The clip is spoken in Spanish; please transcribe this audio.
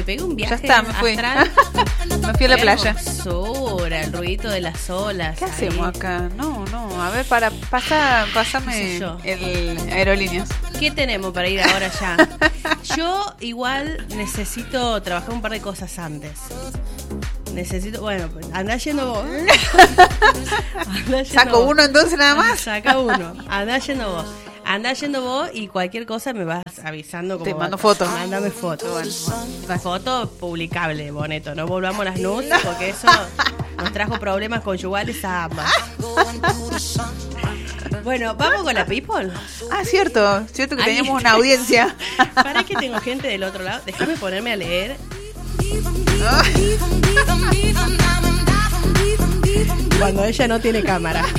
Me pegué un viaje. Ya está, me fui. astral. Me fui a la playa. Hermosura, el ruidito de las olas. ¿Qué ahí. hacemos acá? No. A ver, pásame ¿Qué sé yo? el aerolíneas. ¿Qué tenemos para ir ahora ya? Yo igual necesito trabajar un par de cosas antes. Bueno, pues andá yendo vos. ¿Saco uno entonces nada más? Saca uno. Andá yendo vos y cualquier cosa me vas avisando. Te mando fotos. Mándame fotos. Bueno. Foto publicable, Boneto. No volvamos las nudes porque eso nos trajo problemas conyugales a ambas. Bueno, ¿vamos con la people? Ah, cierto que teníamos una audiencia. Para que tengo gente del otro lado. Déjame ponerme a leer. Cuando ella no tiene cámara.